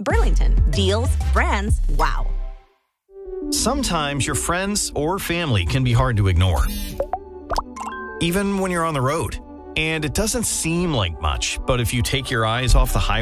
Burlington, deals, brands, wow. Sometimes your friends or family can be hard to ignore, even when you're on the road. And it doesn't seem like much, but if you take your eyes off the highway,